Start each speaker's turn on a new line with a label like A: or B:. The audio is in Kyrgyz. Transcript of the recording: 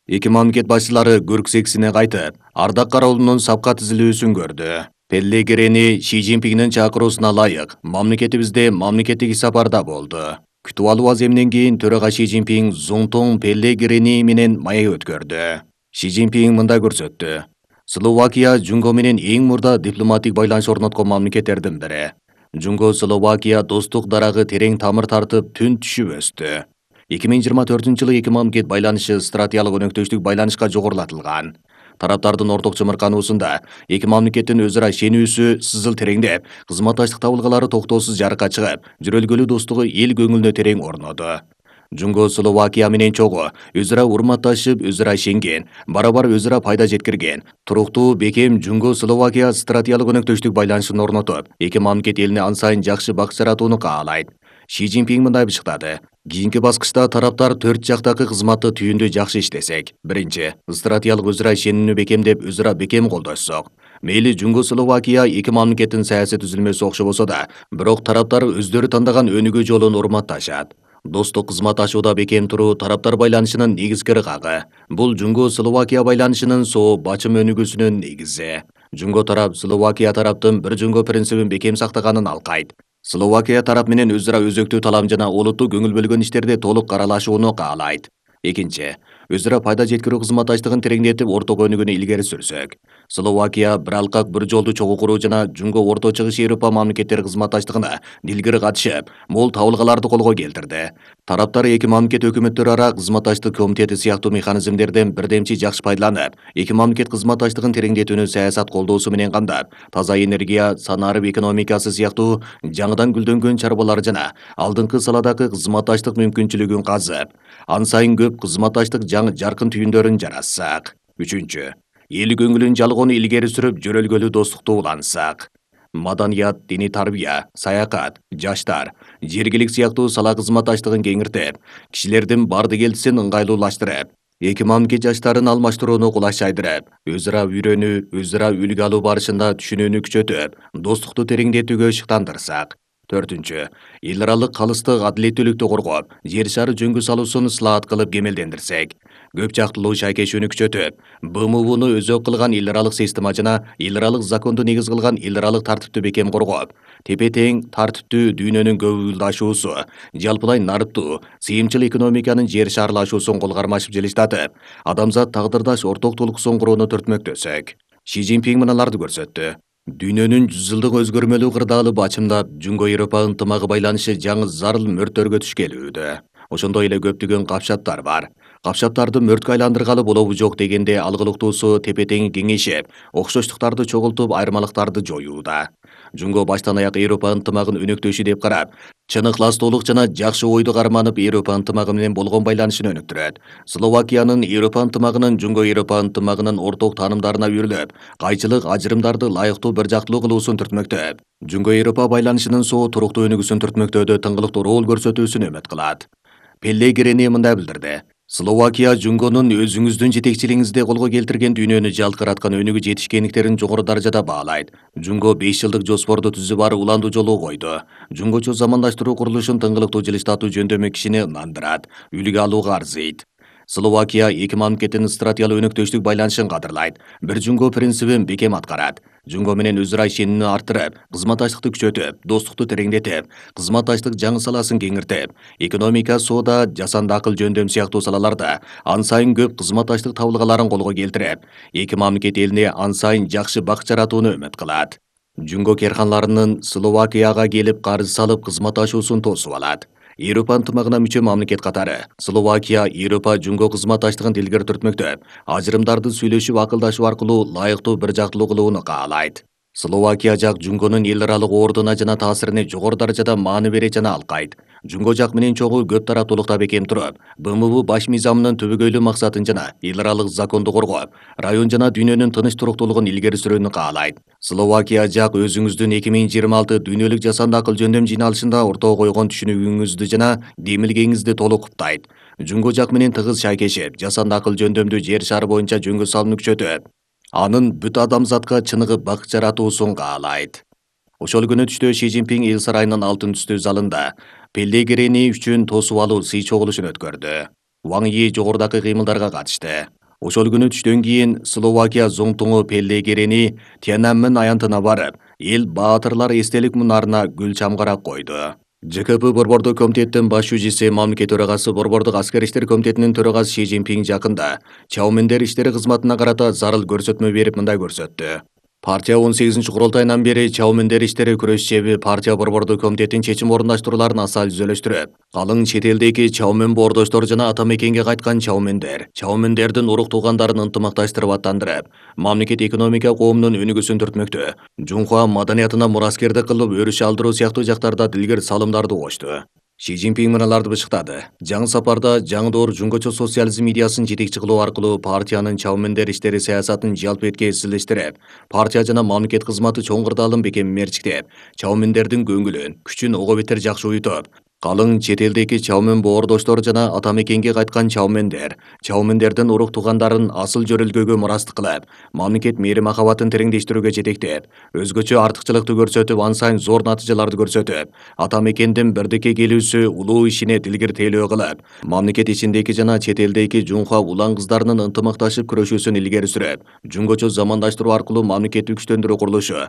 A: Эки мамлекет башчылары Көрксексине кайтып, Ардак Караулунун сапка тизилүүсүн көрдү. Пеллегрини Ши Цзиньпиңдин чакыруусуна ылайык мамлекетибизде мамлекеттик сапарда болду. Күтүп алуу аземинен кийин төрага Ши Цзиньпиң Зуңтуң Пеллегрини менен маек өткөрдү. Ши Цзиньпиң мындай көрсөттү. Словакия Жунго менен эң мурда дипломатик байланыш орноткон мамлекеттердин бири. Жунго Словакия достук дарагы терең тамыр тартып түн түшүп өстү. 2024-жылы эки мамлекет байланышы стратегиялык өнөктөштүк байланышка жогорулатылган. Тараптардын орток чымыркануусунда эки мамлекеттин өз ара ишенүүсү сызыл тереңдеп, кызматташтык табылгалары токтоосуз жарыкка чыгып, жүрөлгөлүү достугу эл көңүлүнө терең орноду. Жунго Словакия менен чогуу өз ара урматташып, өз ара ишенген, барабар өз ара пайда жеткирген, туруктуу бекем Жунго Словакия стратегиялык өнөктөштүк байланышын орнотуп, эки мамлекет элине ан сайын жакшы бак жаратууну каалайт. Ши Цзиньпиң мындай бышыктады. Кийинки баскычта тараптар төрт жактагы кызматты түйүндө жакшы иштесек. Биринчи, стратегиялык өз ара ишенимини бекемдеп, өз ара бекем колдошсок. Мейли Жунго Словакия эки мамлекеттин саясий түзүлмөсү окшобосо да, бирок тараптар өздөрү тандаган өнүгүү жолун урматташат. Достук кызматташууда бекем туруу тараптар байланышынын негизги ыргагы. Бул Жунго Словакия байланышынын соо бачым өнүгүүсүнүн негизи. Жунго тарап Словакия тараптын бир жунго принцибин бекем сактаганын алкайт. Словакия тарап менен өз ара өзөктүү талам жана олуттуу көңүл бөлгөн иштерде толук аралашууну каалайт. Экинчи, өз ара пайда жеткирүү кызматташтыгын тереңдетип, орток өнүгүүнү илгери сүрсөк. Словакия бир алкак бир жолду чогуу куруу жана Жунго Орто Чыгыш Европа мамлекеттери кызматташтыгына дилгири катышып, мол табылгаларды колго келтирди. Тараптар эки мамлекет өкмөттөрү ара кызматташтык комитети сыяктуу механизмдерден бирдемчи жакшы пайдаланып, эки мамлекет кызматташтыгын тереңдетүүнү саясат колдоосу менен камдап, таза энергия, санарып экономикасы сыяктуу жаңыдан гүлдөнгөн чарбалар жана алдыңкы саладагы кызматташтык мүмкүнчүлүгүн казып, ан сайын көп кызматташтык жаңы жаркын түйүндөрүн жаратсак. Үчүнчү, эл көңүлүн жалгоону илгери сүрүп, жөрөлгөлүү достукту улансак. Маданият, диний тарбия, саякат, жаштар, жергилик сыяктуу сала кызматташтыгын кеңиртип, кишилердин барды келтисин ыңгайлуулаштырып, эки мамлекет жаштарын алмаштырууну кулайшайдырып, өз ара үйрөнүү, өз ара үлгү алуу барышында түшүнүүнү күчөтүп, достукту тереңдетүүгө шыктандырсак. Төртүнчү, эл аралык калыстык адилеттүүлүктү коргоп, жер шары жөнгө салуусун ысылаат кылып кемелдендирсек. Көп жактылуу шайкешүүнү күчөтүп, БМУну өзөк кылган эл аралык система жана эл аралык законду негиз кылган эл аралык тартипти бекем коргоп, тепе тең тартиптүү дүйнөнүн көбүлдашуусу, жалпылай нарыктуу, сыйымчыл экономиканын жер шарлашуусун кол кармашып жылыштатып, адамзат тагдырдаш орток толкусун курууну түртмөктөсөк. Ши Цзиньпиң мыналарды көрсөттү. Дүйнөнүн 100 жылдык өзгөрмөлүү кырдаалы бачымдап, Жунго Европа ынтымагы байланышы жаңы зарыл мөрттөргө түшкелүүдө. Ошондой эле көптөгөн капшаттар бар. Капшаттарды мөрткө айландыргалы болобу жок дегенде алгылыктуусу тепе тең кеңешип, окшоштуктарды чогултуп, айырмалыктарды жоюуда. Жунго баштан аяк Европа ынтымагын өнөктөшү деп карап, чын ыкластуулук жана жакшы ойду карманып Европа ынтымагы менен болгон байланышын өнүктүрөт. Словакиянын Европа ынтымагынын Жунго Европа ынтымагынын орток таанымдарына үйрүлүп, кайчылык ажырымдарды ылайыктуу бир жактылуу кылуусун түртмөктөп, Жунго Европа байланышынын соо туруктуу өнүгүүсүн түртмөктөөдө тыңгылыктуу роль көрсөтүүсүн үмүт кылат. Пеллегрини мындай билдирди. Словакия Жунгонун өзүңүздүн жетекчилигиңизде колго келтирген дүйнөнү жалкыраткан өнүгүү жетишкендиктерин жогору даражада баалайт. Жунго 5 жылдык жоспорду түзүп ары уландуу жолу койду. Жунгочу замандаштыруу курулушун тыңгылыктуу жылыштатуу жөндөмү кишини ынандырат, үлгү алууга арзыйт. Словакия эки мамлекеттин стратегиялык өнөктөштүк байланышын кадырлайт, бир Жунго принцибин бекем аткарат. Жунго менен өз ара ишенимини арттырып, кызматташтыкты күчөтүп, достукту тереңдетип, кызматташтык жаңы саласын кеңиртип, экономика, соода, жасанды акыл жөндөм сыяктуу салаларда ан сайын көп кызматташтык табылгаларын колго келтирип, эки мамлекет элине ан сайын жакшы бак жаратууну үмүт кылат. Жунго керканларынын Словакияга келип карыз салып кызматташуусун тосуп алат. Европа ынтымагына мүчө мамлекет катары Словакия Европа Жунго кызматташтыгын илгери түртмөктөп, ажырымдарды сүйлөшүп акылдашуу аркылуу ылайыктуу бир жактылуу кылууну каалайт. Словакия жак Жунгонун эл аралык ордуна жана таасирине жогору даражада маани берет жана алкайт. Жунго жак менен чогуу көп тараптуулукта бекем туруп, БМУ баш мыйзамынын түбөгөйлүү максатын жана эл аралык законду коргоп, район жана дүйнөнүн тыныч туруктуулугун илгери сүрүүнү каалайт. Словакия жак өзүңүздүн 2026 дүйнөлүк жасанды акыл жөндөм жыйналышында ортого койгон түшүнүгүңүздү жана демилгеңизди толук куптайт. Жунго жак менен тыгыз шайкешип, жасанды акыл жөндөмдү жер шары боюнча жөнгө салууну күчөтүп, анын бүт адамзатка чыныгы бак жаратуусун каалайт. Ошол күнү түштө Ши Цзиньпиң эл сарайынын алтын түстүү залында Пеллегрини үчүн тосуп алуу сый чогулушун өткөрдү. Ваң Yi жогорудагы кыймылдарга катышты. Ошол күнү түштөн кийин Словакия зоңтуңу Пеллегрини Тяньаньмэн аянтына барып, эл баатырлар эстелик мунарына гүл чамгарак койду. ЖКП Борбордук комитеттин баш жүзүчүсү, мамлекет төрагасы, Борбордук аскер иштер комитетинин төрагасы Си Цзиньпин жакында Чаоминдер иштери кызматына карата зарыл көрсөтмө берип мындай көрсөттү. Партия 18 курултайынан бери Чаоминдер иштери күрөш чеби партия Борбордук комитеттин чечим орундаштырууларын аса түзөлөштүрөт. Калың чет элдеги Чаомин боордоштор жана ата мекенге кайткан Чаоминдердин урук туугандарын ынтымакташтырып аттандырып, мамлекет экономика коомдун өнүгүүсүн түртмөктө. Жунхуа маданиятына мураскердик кылып өрүш алдыруу сыяктуу жактарда дилгер салымдарды кочту. Си Цзиньпин мыналарды бышыктады. Жаңы сапарда жаңы доор жунгочо социализм идеясын жетекчи кылуу аркылуу партиянын Чаоминдер иштери саясатын жалпы этке изилештирип, партия жана мамлекет кызматы чоң кырдаалын бекем мерчиктеп, Чаоминдердин көңүлүн, күчүн ого бетер жакшы уютуп, калың чет элдеги Чаомин боордоштор жана ата мекенге кайткан Чаоминдердин урук туугандарын асыл жөрөлгөгө мурастык кылып, мамлекет мээри махабатын тереңдештирүүгө жетектеп, өзгөчө артыкчылыкты көрсөтүп, ан сайын зор натыйжаларды көрсөтүп, ата мекендин бирдикке келүүсү улуу ишине дилгиртээлөө кылып, мамлекет ичиндеги жана чет элдеги жунхуа улан кыздарынын ынтымакташып күрөшүүсүн илгери сүрөт, жунгочо замандаштыруу аркылуу мамлекетти күчтөндүрүү курулушу